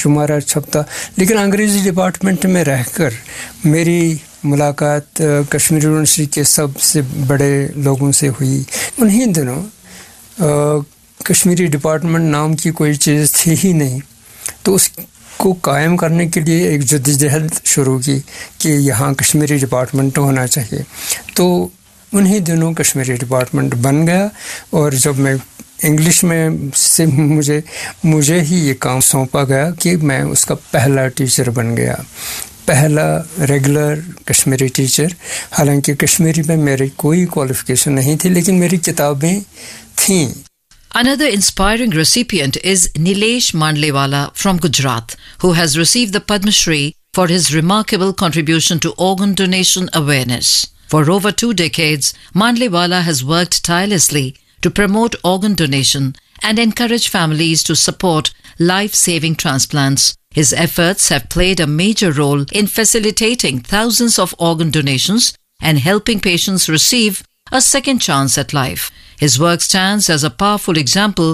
शुमारा छपता, लेकिन अंग्रेज़ी डिपार्टमेंट में रहकर मेरी मुलाकात कश्मीर यूनिवर्सिटी के सबसे बड़े लोगों से हुई। उन्हीं दिनों कश्मीरी डिपार्टमेंट नाम की कोई चीज़ थी ही नहीं, तो उसको कायम करने के लिए एक जद्दोजहद शुरू की कि यहाँ कश्मीरी डिपार्टमेंट होना चाहिए। तो उन्हीं दिनों कश्मीरी डिपार्टमेंट बन गया, और जब मैं इंग्लिश में से मुझे ही ये काम सौंपा गया कि मैं उसका पहला टीचर बन गया, पहला रेगुलर कश्मीरी टीचर। हालांकि कश्मीरी में मेरी कोई क्वालिफिकेशन नहीं थी, लेकिन मेरी किताबें थीं। Another inspiring recipient is Nilesh Mandlewala from Gujarat, who has received the Padma Shri for his remarkable contribution to organ donation awareness. For over 2 decades, Mandlewala has worked tirelessly to promote organ donation and encourage families to support life-saving transplants. His efforts have played a major role in facilitating thousands of organ donations and helping patients receive a second chance at life. His work stands as a powerful example